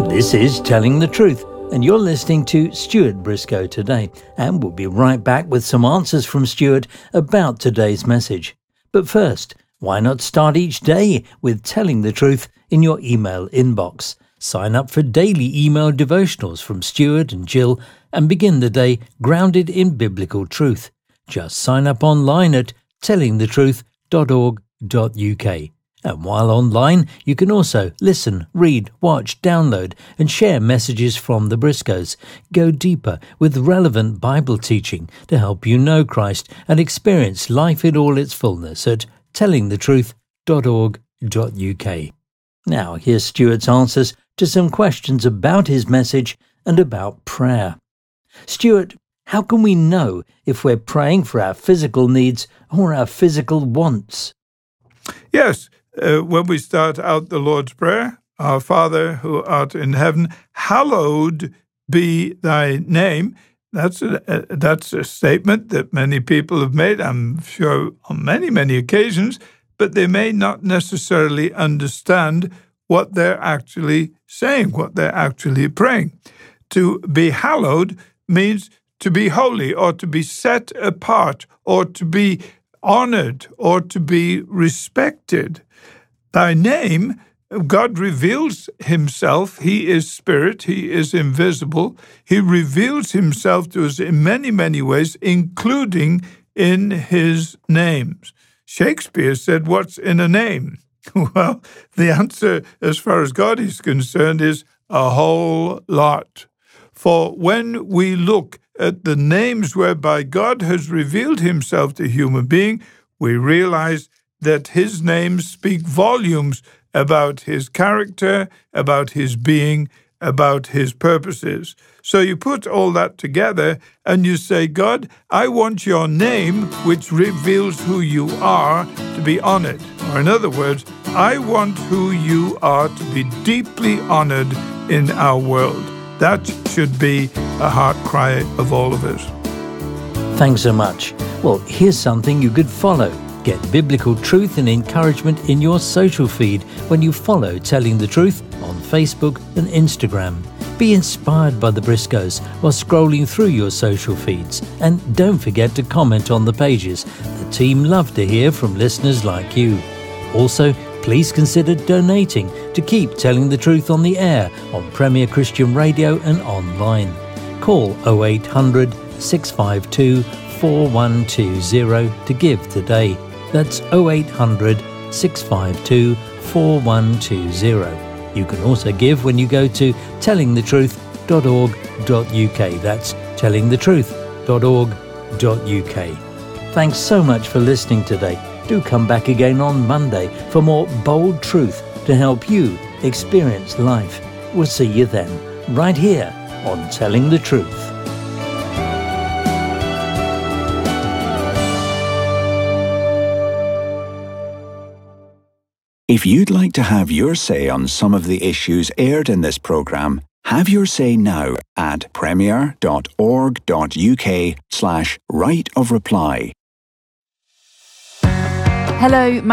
This is Telling the Truth, and you're listening to Stuart Briscoe today, and we'll be right back with some answers from Stuart about today's message. But first, why not start each day with telling the truth in your email inbox? Sign up for daily email devotionals from Stuart and Jill and begin the day grounded in biblical truth. Just sign up online at tellingthetruth.org.uk. And while online, you can also listen, read, watch, download and share messages from the Briscoes. Go deeper with relevant Bible teaching to help you know Christ and experience life in all its fullness at tellingthetruth.org.uk. Now, here's Stuart's answers to some questions about his message and about prayer. Stuart, how can we know if we're praying for our physical needs or our physical wants? Yes. When we start out the Lord's Prayer, Our Father who art in heaven, hallowed be thy name. That's a statement that many people have made, I'm sure, on many, many occasions, but they may not necessarily understand what they're actually saying, what they're actually praying. To be hallowed means to be holy or to be set apart or to be honored or to be respected. Thy name, God reveals himself. He is spirit. He is invisible. He reveals himself to us in many, many ways, including in his names. Shakespeare said, "What's in a name?" Well, the answer, as far as God is concerned, is a whole lot. For when we look at the names whereby God has revealed himself to human being, we realize that his names speak volumes about his character, about his being, about his purposes. So you put all that together and you say, God, I want your name, which reveals who you are, to be honored. Or in other words, I want who you are to be deeply honored in our world. That should be a heart cry of all of us. Thanks so much. Well, here's something you could follow. Get biblical truth and encouragement in your social feed when you follow Telling the Truth on Facebook and Instagram. Be inspired by the Briscoes while scrolling through your social feeds. And don't forget to comment on the pages. The team love to hear from listeners like you. Also, please consider donating to keep Telling the Truth on the air on Premier Christian Radio and online. Call 0800 652 4120 to give today. That's 0800 652 4120. You can also give when you go to tellingthetruth.org.uk. That's tellingthetruth.org.uk. Thanks so much for listening today. Do come back again on Monday for more bold truth to help you experience life. We'll see you then, right here on Telling the Truth. If you'd like to have your say on some of the issues aired in this programme, have your say now at premier.org.uk/right of reply. Hello,